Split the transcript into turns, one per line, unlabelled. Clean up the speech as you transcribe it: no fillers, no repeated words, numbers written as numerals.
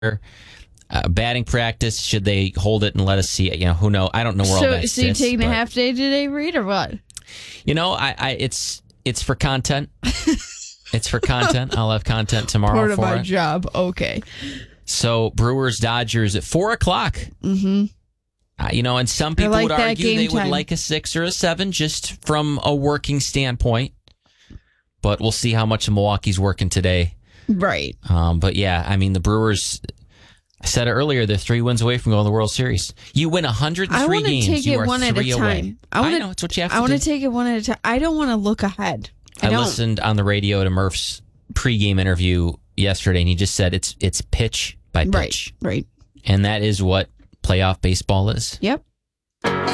Batting practice, should they hold it and let us see it? Who knows? I don't know where all that sits.
So you taking a half day today, Reed, or what?
It's for content. It's for content. I'll have content tomorrow
Part of
for
my
it.
job. Okay.
So Brewers Dodgers at 4:00.
Mm-hmm.
And some people
like
would
that
argue
game
they would
time.
like a 6 or a 7 just from a working standpoint. But we'll see how much Milwaukee's working today.
Right.
But yeah, the Brewers. I said it earlier, they're 3 wins away from going to the World Series. You win 103 games, you are 3 away. I know, it's what you have to do.
I want to take it one at a time. I don't want to look ahead.
I listened on the radio to Murph's pregame interview yesterday, and he just said it's pitch by pitch.
Right.
And that is what playoff baseball is.
Yep.